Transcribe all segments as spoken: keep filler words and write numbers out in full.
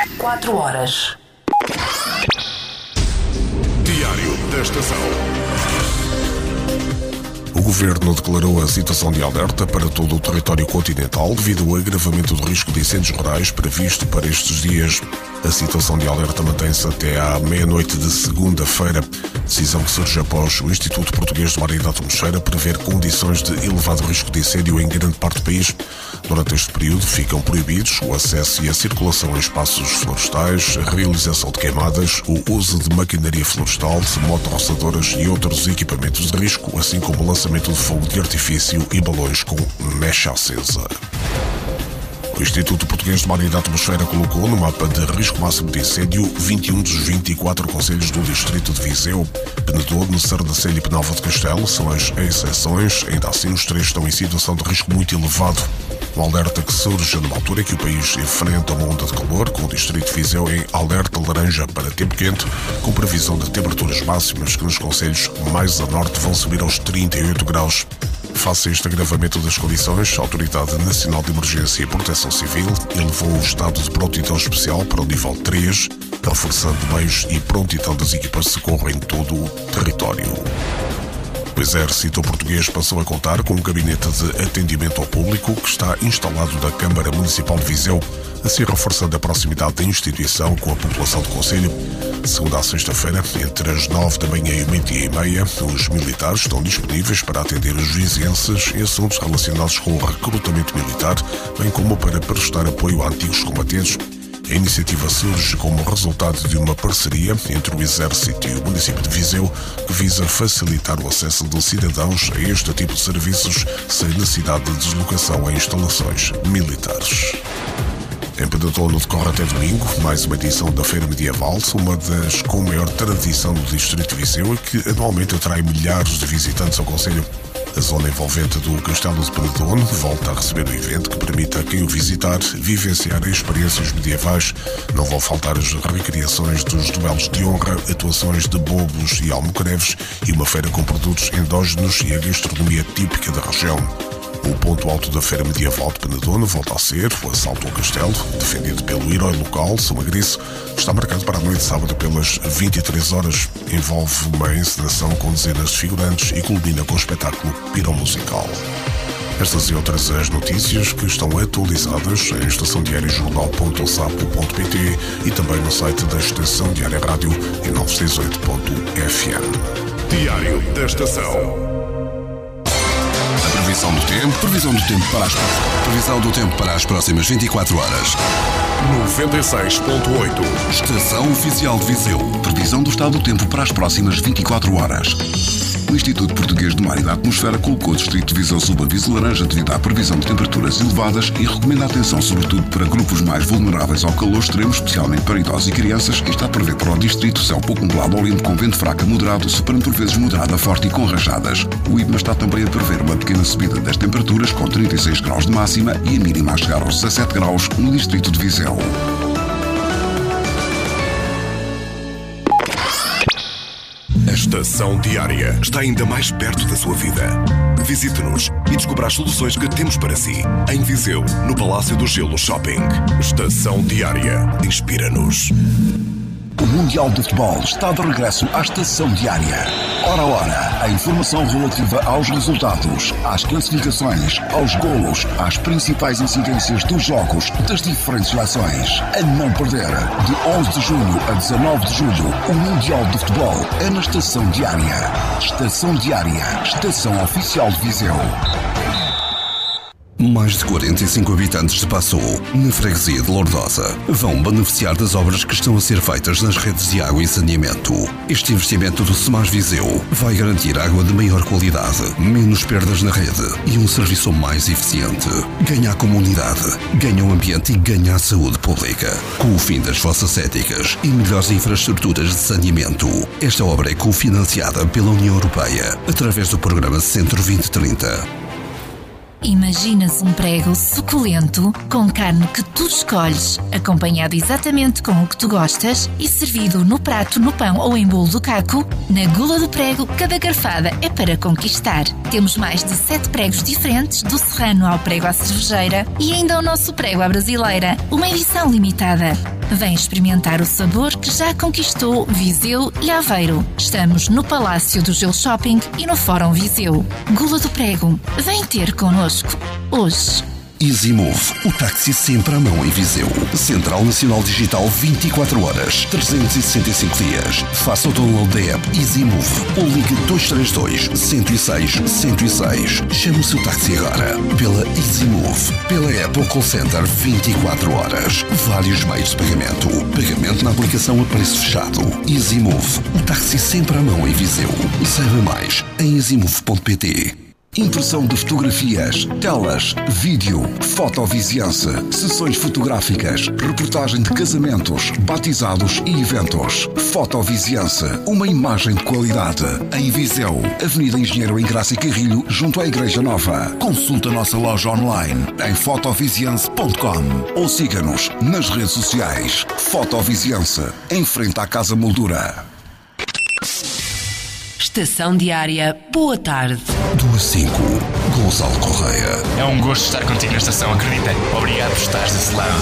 quatro horas. Diário da Estação. O Governo declarou a situação de alerta para todo o território continental devido ao agravamento do risco de incêndios rurais previsto para estes dias. A situação de alerta mantém-se até à meia-noite de segunda-feira, decisão que surge após o Instituto Português de Mar e da Atmosfera prever condições de elevado risco de incêndio em grande parte do país. Durante este período ficam proibidos o acesso e a circulação em espaços florestais, a realização de queimadas, o uso de maquinaria florestal, motorroçadoras e outros equipamentos de risco, assim como o lançamento de fogo de artifício e balões com mecha acesa. O Instituto Português de Mar e da Atmosfera colocou no mapa de risco máximo de incêndio vinte e um dos vinte e quatro concelhos do distrito de Viseu. Penedono, Sernancelho e Penalva de Castelo são as exceções, ainda assim os três estão em situação de risco muito elevado. Um alerta que surge numa altura que o país enfrenta uma onda de calor, com o distrito de Viseu em alerta laranja para tempo quente, com previsão de temperaturas máximas que nos concelhos mais a norte vão subir aos trinta e oito graus. Face a este agravamento das condições, a Autoridade Nacional de Emergência e Proteção Civil elevou o estado de prontidão especial para o nível três, reforçando meios e prontidão das equipas de socorro em todo o território. O Exército Português passou a contar com um gabinete de atendimento ao público que está instalado na Câmara Municipal de Viseu, assim reforçando a proximidade da instituição com a população do concelho. De segunda a sexta-feira, entre as nove da manhã e o meio-dia e meia, os militares estão disponíveis para atender os vizienses em assuntos relacionados com o recrutamento militar, bem como para prestar apoio a antigos combatentes. A iniciativa surge como resultado de uma parceria entre o Exército e o município de Viseu, que visa facilitar o acesso de cidadãos a este tipo de serviços sem necessidade de deslocação a instalações militares. Em Penedono decorre até domingo mais uma edição da Feira Medieval, uma das com maior tradição do distrito de Viseu e que anualmente atrai milhares de visitantes ao concelho. A zona envolvente do Castelo de Penedono volta a receber o evento que permite a quem o visitar vivenciar experiências medievais. Não vão faltar as recriações dos duelos de honra, atuações de bobos e almocreves e uma feira com produtos endógenos e a gastronomia típica da região. O ponto alto da Feira Medieval de Penedono volta a ser o assalto ao castelo, defendido pelo herói local, Somagriço. Está marcado para a noite de sábado pelas vinte e três horas. Envolve uma encenação com dezenas de figurantes e culmina com o espetáculo piromusical. Estas e outras as notícias que estão atualizadas em estação diária jornal ponto sapo ponto pt e também no site da Estação Diária Rádio em novecentos e sessenta e oito ponto f m. Diário da Estação. Previsão do tempo, previsão do tempo para as previsão do tempo para as próximas vinte e quatro horas. noventa e seis ponto oito. Estação Oficial de Viseu. Previsão do estado do tempo para as próximas vinte e quatro horas. O Instituto Português de Mar e da Atmosfera colocou o distrito de Viseu sob aviso laranja devido à previsão de temperaturas elevadas e recomenda atenção sobretudo para grupos mais vulneráveis ao calor extremo, especialmente para idosos e crianças, e está a prever para o distrito céu pouco nublado ou limpo com vento fraco a moderado, soprando por vezes moderado a forte e com rajadas. O I B M A está também a prever uma pequena subida das temperaturas com trinta e seis graus de máxima e a mínima a chegar aos dezassete graus no distrito de Viseu. A Estação Diária está ainda mais perto da sua vida. Visite-nos e descubra as soluções que temos para si. Em Viseu, no Palácio do Gelo Shopping. Estação Diária. Inspira-nos. O Mundial de Futebol está de regresso à Estação Diária. Hora a hora, a informação relativa aos resultados, às classificações, aos golos, às principais incidências dos jogos das diferentes seleções. A não perder, de onze de junho a dezanove de julho, o Mundial de Futebol é na Estação Diária. Estação Diária, Estação Oficial de Viseu. Mais de quarenta e cinco habitantes de Passou, na freguesia de Lourdosa, vão beneficiar das obras que estão a ser feitas nas redes de água e saneamento. Este investimento do SEMAS Viseu vai garantir água de maior qualidade, menos perdas na rede e um serviço mais eficiente. Ganha a comunidade, ganha o ambiente e ganha a saúde pública. Com o fim das fossas céticas e melhores infraestruturas de saneamento, esta obra é cofinanciada pela União Europeia através do programa Centro vinte trinta. Imaginas um prego suculento, com carne que tu escolhes, acompanhado exatamente com o que tu gostas e servido no prato, no pão ou em bolo do caco? Na Gula do Prego, cada garfada é para conquistar. Temos mais de sete pregos diferentes, do serrano ao prego à cervejeira e ainda o nosso prego à brasileira, uma edição limitada. Vem experimentar o sabor que já conquistou Viseu e Aveiro. Estamos no Palácio do Gelo Shopping e no Fórum Viseu. Gula do Prego, vem ter connosco hoje. EasyMove, o táxi sempre à mão em Viseu. Central Nacional Digital vinte e quatro horas, trezentos e sessenta e cinco dias. Faça o download da app EasyMove ou ligue dois três dois, um zero seis, um zero seis. Chame o seu táxi agora pela EasyMove, pela app ou call center vinte e quatro horas. Vários meios de pagamento. Pagamento na aplicação a preço fechado. EasyMove, o táxi sempre à mão em Viseu. Saiba mais em easymove ponto pt. Impressão de fotografias, telas, vídeo, fotoviziança, sessões fotográficas, reportagem de casamentos, batizados e eventos. Fotoviziança, uma imagem de qualidade. Em Viseu, Avenida Engenheiro Engraça e Carrilho, junto à Igreja Nova. Consulta a nossa loja online em fotoviziança ponto com ou siga-nos nas redes sociais. Fotoviziança, em frente à Casa Moldura. Estação Diária, boa tarde. duas cinco, Gonçalo Correia. É um gosto estar contigo na estação, acredita. Obrigado por estares desse lado.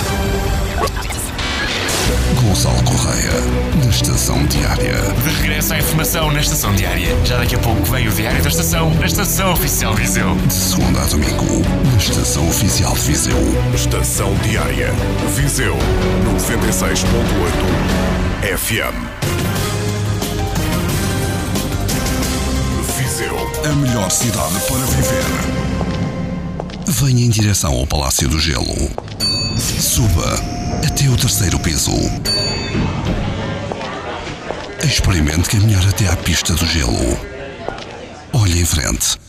Gonçalo Correia, na Estação Diária. De regresso à informação na Estação Diária. Já daqui a pouco vem o Diário da Estação, na Estação Oficial de Viseu. De segunda a domingo, na Estação Oficial de Viseu. Estação Diária. Viseu, noventa e seis ponto oito F M. A melhor cidade para viver. Venha em direção ao Palácio do Gelo. Suba até o terceiro piso. Experimente caminhar até à pista do gelo. Olhe em frente